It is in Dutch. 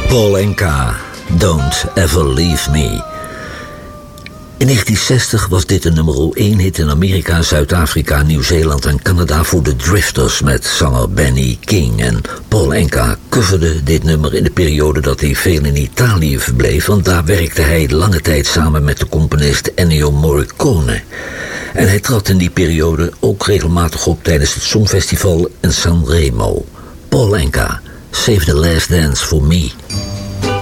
Paul Anka, Don't Ever Leave Me. In 1960 was dit een nummer 1 hit in Amerika, Zuid-Afrika, Nieuw-Zeeland en Canada voor de Drifters met zanger Benny King. En Paul Anka coverde dit nummer in de periode dat hij veel in Italië verbleef, want daar werkte hij lange tijd samen met de componist Ennio Morricone. En hij trad in die periode ook regelmatig op tijdens het Songfestival in Sanremo. Paul Anka, Save the Last Dance for Me.